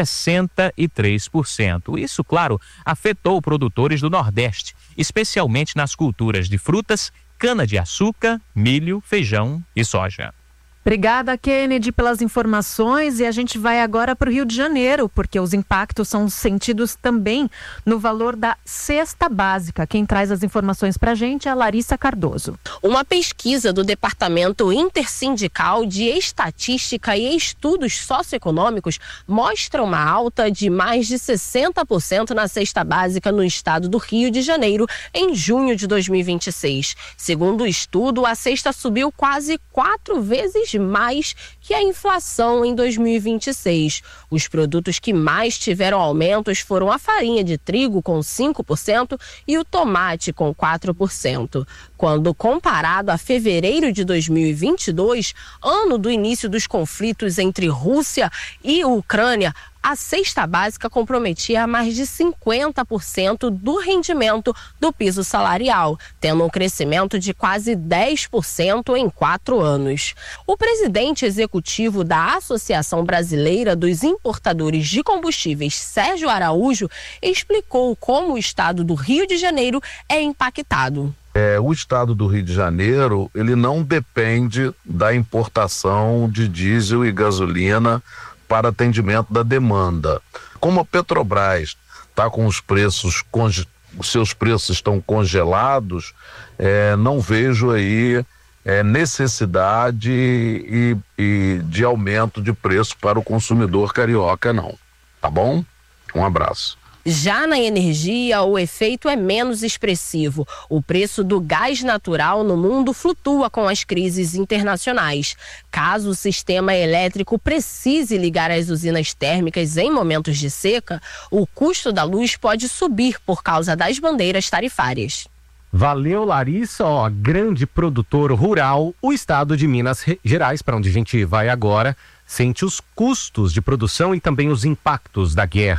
63%. Isso, claro, afetou produtores do Nordeste, especialmente nas culturas de frutas, cana-de-açúcar, milho, feijão e soja. Obrigada, Kennedy, pelas informações, e a gente vai agora para o Rio de Janeiro, porque os impactos são sentidos também no valor da cesta básica. Quem traz as informações para a gente é a Larissa Cardoso. Uma pesquisa do Departamento Intersindical de Estatística e Estudos Socioeconômicos mostra uma alta de mais de 60% na cesta básica no estado do Rio de Janeiro em junho de 2026. Segundo o estudo, a cesta subiu quase 4 vezes mais que a inflação em 2026. Os produtos que mais tiveram aumentos foram a farinha de trigo com 5% e o tomate com 4%. Quando comparado a fevereiro de 2022, ano do início dos conflitos entre Rússia e Ucrânia, a cesta básica comprometia mais de 50% do rendimento do piso salarial, tendo um crescimento de quase 10% em 4 anos. O presidente executivo da Associação Brasileira dos Importadores de Combustíveis, Sérgio Araújo, explicou como o estado do Rio de Janeiro é impactado. O estado do Rio de Janeiro, ele não depende da importação de diesel e gasolina para atendimento da demanda. Como a Petrobras está com os preços, os seus preços estão congelados, não vejo aí necessidade e de aumento de preço para o consumidor carioca, não. Tá bom? Um abraço. Já na energia, o efeito é menos expressivo. O preço do gás natural no mundo flutua com as crises internacionais. Caso o sistema elétrico precise ligar as usinas térmicas em momentos de seca, o custo da luz pode subir por causa das bandeiras tarifárias. Valeu, Larissa. Grande produtor rural, o estado de Minas Gerais, para onde a gente vai agora, sente os custos de produção e também os impactos da guerra.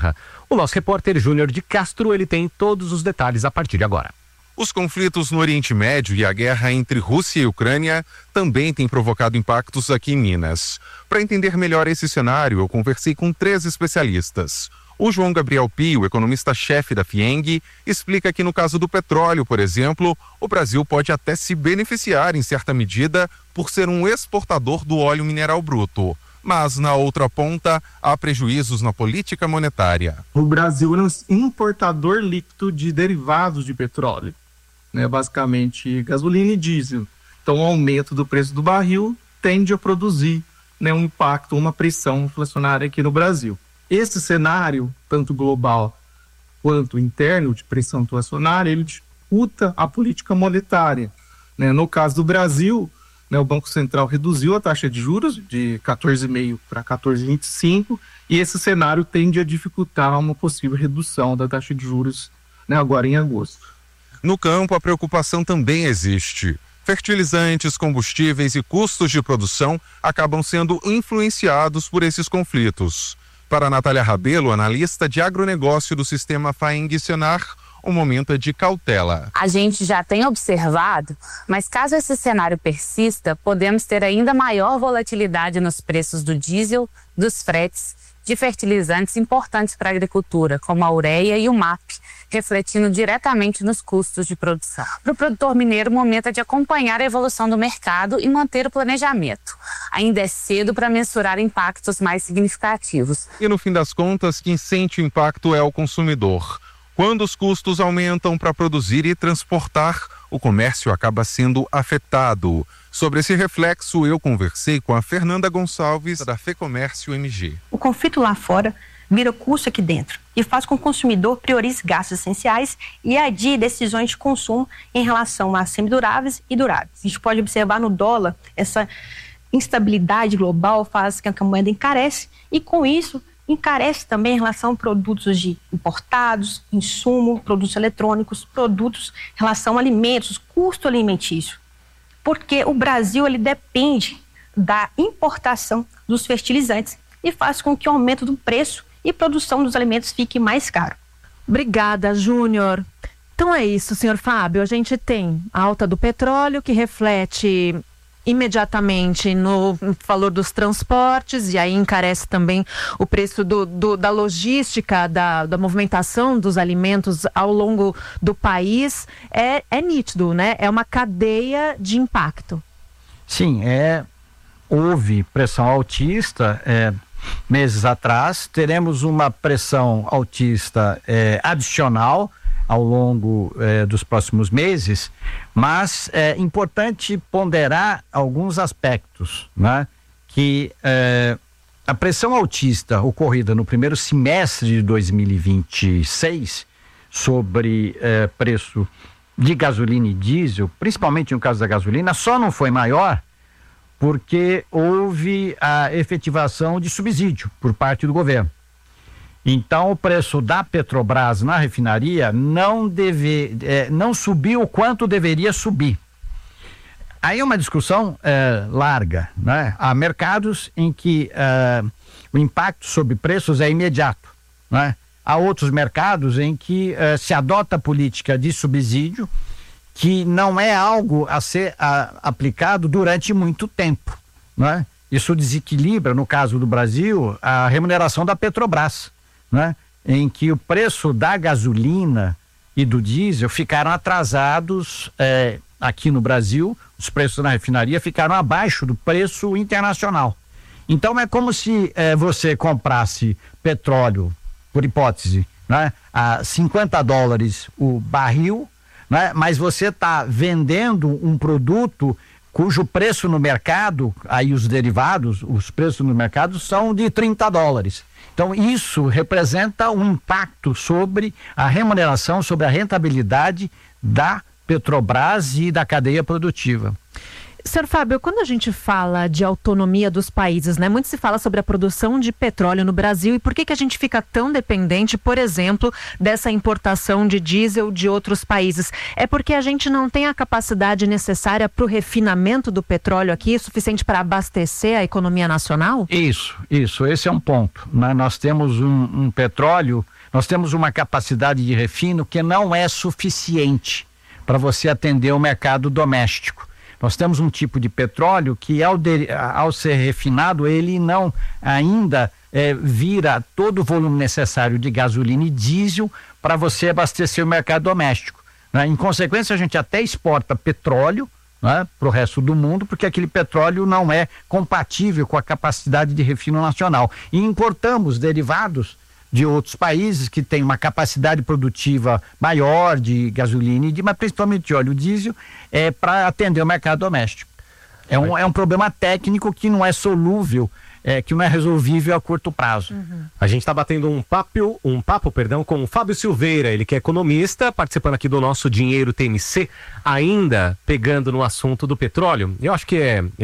O nosso repórter Júnior de Castro, ele tem todos os detalhes a partir de agora. Os conflitos no Oriente Médio e a guerra entre Rússia e Ucrânia também têm provocado impactos aqui em Minas. Para entender melhor esse cenário, eu conversei com 3 especialistas. O João Gabriel Pio, economista-chefe da FIENG, explica que no caso do petróleo, por exemplo, o Brasil pode até se beneficiar em certa medida por ser um exportador do óleo mineral bruto. Mas, na outra ponta, há prejuízos na política monetária. O Brasil é um importador líquido de derivados de petróleo, né? Basicamente gasolina e diesel. Então, o aumento do preço do barril tende a produzir, né, um impacto, uma pressão inflacionária aqui no Brasil. Esse cenário, tanto global quanto interno, de pressão inflacionária, ele disputa a política monetária, né? No caso do Brasil, né, o Banco Central reduziu a taxa de juros de 14,5% para 14,25%, e esse cenário tende a dificultar uma possível redução da taxa de juros, né, agora em agosto. No campo, a preocupação também existe. Fertilizantes, combustíveis e custos de produção acabam sendo influenciados por esses conflitos. Para a Natália Rabelo, analista de agronegócio do sistema FAENG-Senar, o momento é de cautela. A gente já tem observado, mas caso esse cenário persista, podemos ter ainda maior volatilidade nos preços do diesel, dos fretes, de fertilizantes importantes para a agricultura, como a ureia e o MAP, refletindo diretamente nos custos de produção. Para o produtor mineiro, o momento é de acompanhar a evolução do mercado e manter o planejamento. Ainda é cedo para mensurar impactos mais significativos. E no fim das contas, quem sente o impacto é o consumidor. Quando os custos aumentam para produzir e transportar, o comércio acaba sendo afetado. Sobre esse reflexo, eu conversei com a Fernanda Gonçalves, da FEComércio MG. O conflito lá fora vira custo aqui dentro e faz com que o consumidor priorize gastos essenciais e adie decisões de consumo em relação a semiduráveis e duráveis. A gente pode observar no dólar essa instabilidade global faz com que a moeda encarece e, com isso, encarece também em relação a produtos de importados, insumo, produtos eletrônicos, produtos em relação a alimentos, custo alimentício. Porque o Brasil ele depende da importação dos fertilizantes e faz com que o aumento do preço e produção dos alimentos fique mais caro. Obrigada, Júnior. Então é isso, senhor Fábio. A gente tem a alta do petróleo que reflete imediatamente no valor dos transportes e aí encarece também o preço da logística, da movimentação dos alimentos ao longo do país. É nítido, né? É uma cadeia de impacto. Sim, houve pressão altista meses atrás, teremos uma pressão altista adicional ao longo dos próximos meses, mas é importante ponderar alguns aspectos, né? Que a pressão altista ocorrida no primeiro semestre de 2026 sobre preço de gasolina e diesel, principalmente no caso da gasolina, só não foi maior porque houve a efetivação de subsídio por parte do governo. Então, o preço da Petrobras na refinaria não subiu o quanto deveria subir. Aí é uma discussão larga, né? Há mercados em que o impacto sobre preços é imediato, né? Há outros mercados em que se adota a política de subsídio, que não é algo a ser aplicado durante muito tempo, né? Isso desequilibra, no caso do Brasil, a remuneração da Petrobras, né? Em que o preço da gasolina e do diesel ficaram atrasados aqui no Brasil, os preços na refinaria ficaram abaixo do preço internacional. Então é como se você comprasse petróleo, por hipótese, né, a $50 o barril, né, mas você está vendendo um produto cujo preço no mercado, aí os derivados, os preços no mercado são de $30. Então isso representa um impacto sobre a remuneração, sobre a rentabilidade da Petrobras e da cadeia produtiva. Sr. Fábio, quando a gente fala de autonomia dos países, né? Muito se fala sobre a produção de petróleo no Brasil e por que a gente fica tão dependente, por exemplo, dessa importação de diesel de outros países. É porque a gente não tem a capacidade necessária para o refinamento do petróleo aqui, suficiente para abastecer a economia nacional? Isso, esse é um ponto, né? Nós temos um petróleo, nós temos uma capacidade de refino que não é suficiente para você atender o mercado doméstico. Nós temos um tipo de petróleo que ao ser refinado, ele não ainda vira todo o volume necessário de gasolina e diesel para você abastecer o mercado doméstico, né? Em consequência, a gente até exporta petróleo, né, para o resto do mundo, porque aquele petróleo não é compatível com a capacidade de refino nacional. E importamos derivados de outros países que têm uma capacidade produtiva maior de gasolina e mas principalmente de óleo diesel, para atender o mercado doméstico. É um problema técnico que não é solúvel, que não é resolvível a curto prazo. A gente está batendo um papo com o Fábio Silveira, ele que é economista, participando aqui do nosso Dinheiro TMC, ainda pegando no assunto do petróleo. Eu acho que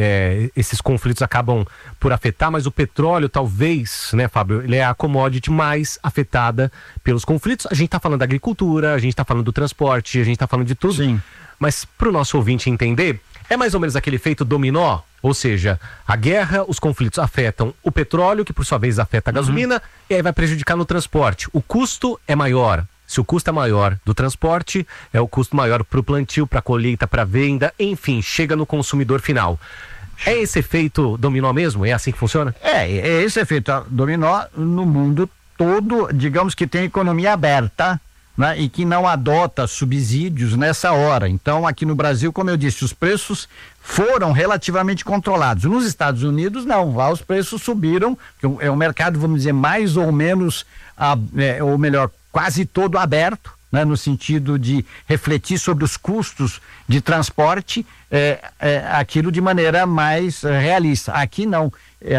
esses conflitos acabam por afetar, mas o petróleo talvez, né, Fábio, ele é a commodity mais afetada pelos conflitos. A gente está falando da agricultura, a gente está falando do transporte, a gente está falando de tudo. Sim. Mas para o nosso ouvinte entender, é mais ou menos aquele efeito dominó, ou seja, a guerra, os conflitos afetam o petróleo, que por sua vez afeta a gasolina, e aí vai prejudicar no transporte. O custo é maior. Se o custo é maior do transporte, é o custo maior para o plantio, para a colheita, para a venda, enfim, chega no consumidor final. É esse efeito dominó mesmo? É assim que funciona? É esse efeito dominó no mundo todo, digamos que tem economia aberta, né, e que não adota subsídios nessa hora. Então, aqui no Brasil, como eu disse, os preços foram relativamente controlados. Nos Estados Unidos, não. Lá os preços subiram, é um mercado, vamos dizer, mais ou menos, ou melhor, quase todo aberto, né, no sentido de refletir sobre os custos de transporte, aquilo de maneira mais realista. Aqui não.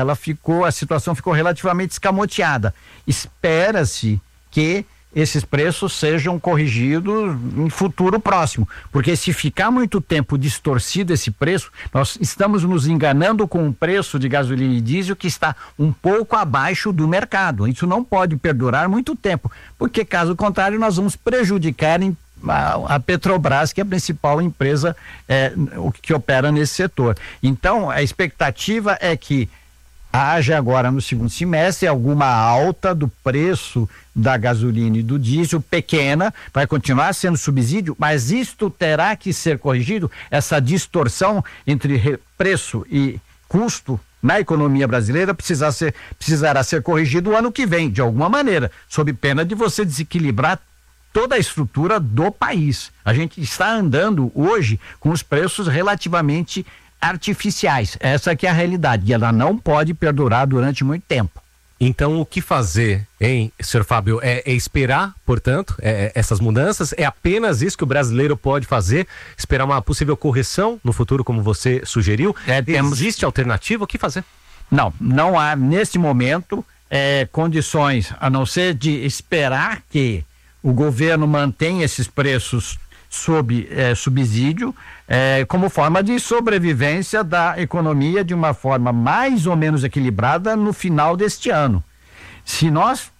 A situação ficou relativamente escamoteada. Espera-se que esses preços sejam corrigidos em futuro próximo, porque se ficar muito tempo distorcido esse preço, nós estamos nos enganando com o preço de gasolina e diesel que está um pouco abaixo do mercado. Isso não pode perdurar muito tempo, porque caso contrário nós vamos prejudicar a Petrobras, que é a principal empresa que opera nesse setor. Então a expectativa é que haja agora no segundo semestre alguma alta do preço da gasolina e do diesel, pequena, vai continuar sendo subsídio, mas isto terá que ser corrigido, essa distorção entre preço e custo na economia brasileira precisará ser corrigido o ano que vem, de alguma maneira, sob pena de você desequilibrar toda a estrutura do país. A gente está andando hoje com os preços relativamente artificiais. Essa que é a realidade e ela não pode perdurar durante muito tempo. Então o que fazer, hein, Sr. Fábio? É esperar, portanto, essas mudanças? É apenas isso que o brasileiro pode fazer? Esperar uma possível correção no futuro, como você sugeriu? Existe alternativa? O que fazer? Não há nesse momento condições, a não ser de esperar que o governo mantenha esses preços sob subsídio, como forma de sobrevivência da economia de uma forma mais ou menos equilibrada no final deste ano. Se nós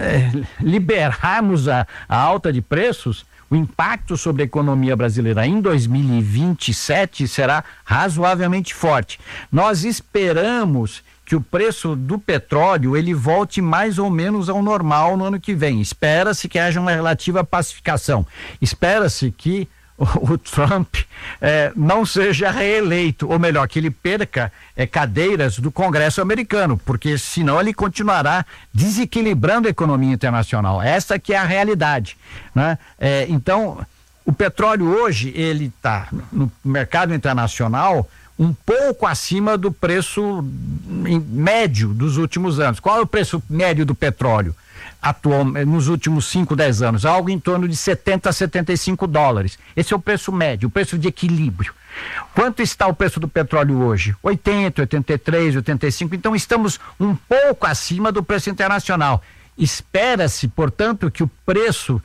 liberarmos a alta de preços, o impacto sobre a economia brasileira em 2027 será razoavelmente forte. Nós esperamos que o preço do petróleo ele volte mais ou menos ao normal no ano que vem. Espera-se que haja uma relativa pacificação. Espera-se que o Trump não seja reeleito, ou melhor, que ele perca cadeiras do Congresso americano, porque senão ele continuará desequilibrando a economia internacional. Essa que é a realidade, né? Então, o petróleo hoje, ele está no mercado internacional um pouco acima do preço médio dos últimos anos. Qual é o preço médio do petróleo atual nos últimos 5, 10 anos? Algo em torno de 70 a 75 dólares. Esse é o preço médio, o preço de equilíbrio. Quanto está o preço do petróleo hoje? 80, 83, 85. Então estamos um pouco acima do preço internacional. Espera-se, portanto, que o preço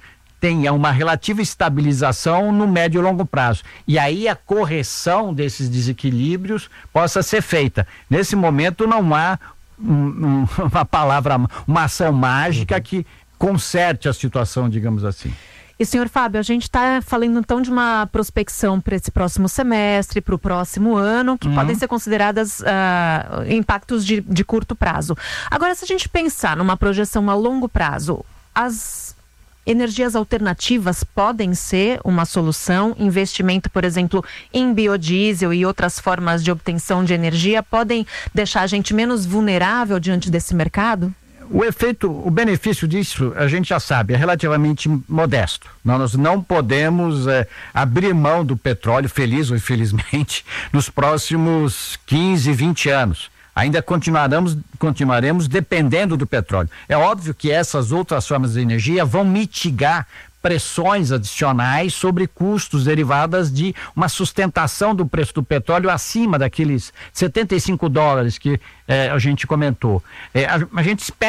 tenha uma relativa estabilização no médio e longo prazo. E aí a correção desses desequilíbrios possa ser feita. Nesse momento não há uma palavra, uma ação mágica que conserte a situação, digamos assim. E, senhor Fábio, a gente está falando então de uma prospecção para esse próximo semestre, para o próximo ano, que podem ser consideradas impactos de curto prazo. Agora, se a gente pensar numa projeção a longo prazo, as energias alternativas podem ser uma solução? Investimento, por exemplo, em biodiesel e outras formas de obtenção de energia podem deixar a gente menos vulnerável diante desse mercado? O benefício disso, a gente já sabe, é relativamente modesto. Nós não podemos abrir mão do petróleo, feliz ou infelizmente, nos próximos 15, 20 anos. Ainda continuaremos dependendo do petróleo. É óbvio que essas outras formas de energia vão mitigar pressões adicionais sobre custos derivadas de uma sustentação do preço do petróleo acima daqueles $75 que a gente comentou. A gente espera